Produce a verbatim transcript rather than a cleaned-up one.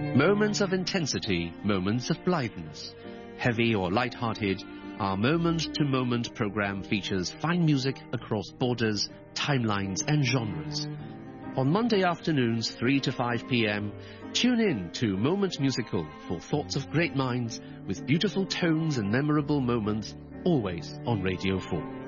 Moments of intensity, moments of blitheness. Heavy or light-hearted, our moment-to-moment program features fine music across borders, timelines and genres. On Monday afternoons, three to five p m, tune in to Moment Musical for thoughts of great minds with beautiful tones and memorable moments, always on Radio four.